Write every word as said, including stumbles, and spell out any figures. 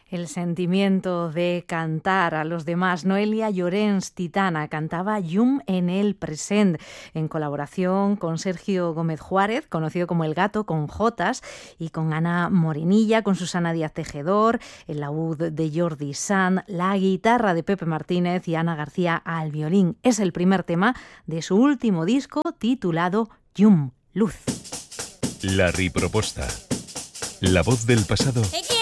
El sentimiento de cantar a los demás. Noelia Llorens, Titana, cantaba Llum en el present, en colaboración con Sergio Gómez Juárez, conocido como El Gato, con Jotas, y con Ana Morenilla, con Susana Díaz Tejedor, el laúd de Jordi Sanz, la guitarra de Pepe Martínez y Ana García al violín. Es el primer tema de su último disco titulado Llum, Luz. La riproposta. La voz del pasado